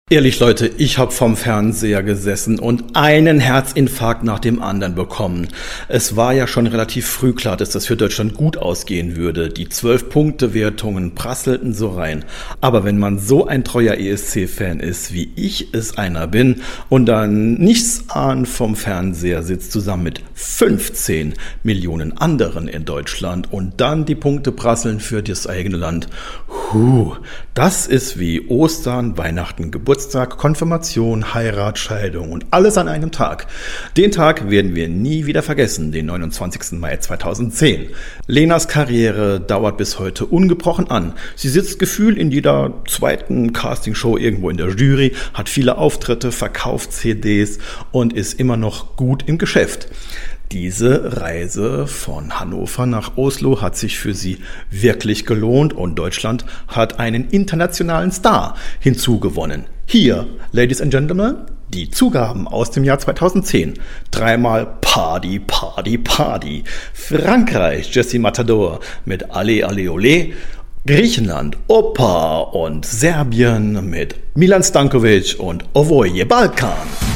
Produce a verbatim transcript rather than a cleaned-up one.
Ehrlich Leute, ich habe vom Fernseher gesessen und einen Herzinfarkt nach dem anderen bekommen. Es war ja schon relativ früh klar, dass das für Deutschland gut ausgehen würde. Die zwölf-Punkte-Wertungen prasselten so rein. Aber wenn man so ein treuer E S C-Fan ist, wie ich es einer bin, und dann nichts ahnt vom Fernseher sitzt zusammen mit fünfzehn Millionen anderen in Deutschland und dann die Punkte prasseln für das eigene Land. Huh, das ist wie Ostern, Weihnachten, Geburtstag. Geburtstag, Konfirmation, Heirat, Scheidung und alles an einem Tag. Den Tag werden wir nie wieder vergessen, den neunundzwanzigsten Mai zweitausendzehn. Lenas Karriere dauert bis heute ungebrochen an. Sie sitzt gefühlt in jeder zweiten Castingshow irgendwo in der Jury, hat viele Auftritte, verkauft C Ds und ist immer noch gut im Geschäft. Diese Reise von Hannover nach Oslo hat sich für sie wirklich gelohnt und Deutschland hat einen internationalen Star hinzugewonnen. Hier, Ladies and Gentlemen, die Zugaben aus dem Jahr zweitausendzehn. Dreimal Party, Party, Party. Frankreich, Jessie Matador mit Alle, Alle, Ole. Griechenland, Opa und Serbien mit Milan Stankovic und Ovoje Balkan.